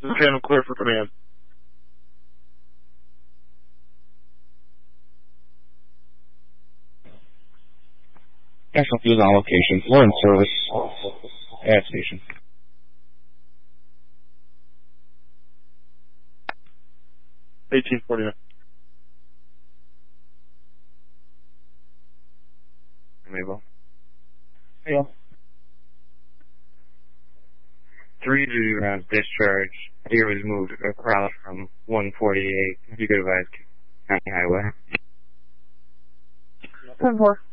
The channel clear for command. National Fuels on location. We're in service. Gas station. $18.49. Mabel. Yeah. 3 duty rounds discharge. Deer was moved across from 148. If you could advise County Highway. 10-4.